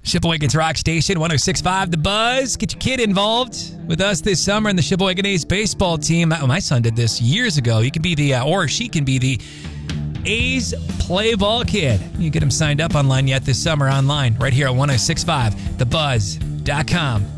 Sheboygan's Rock Station, 106.5 The Buzz. Get your kid involved with us this summer in the Sheboygan A's baseball team. My son did this years ago. He can be or she can be the A's play ball kid. You can get him signed up online yet this summer online right here at 106.5thebuzz.com.